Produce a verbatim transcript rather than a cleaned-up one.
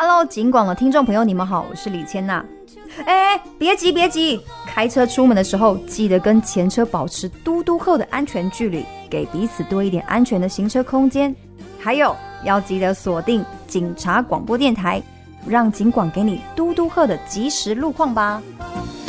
Hello， 警广的听众朋友，你们好，我是李千娜。哎，别急别急，开车出门的时候记得跟前车保持嘟嘟后的安全距离，给彼此多一点安全的行车空间。还有要记得锁定警察广播电台，让警广给你嘟嘟后的即时路况吧。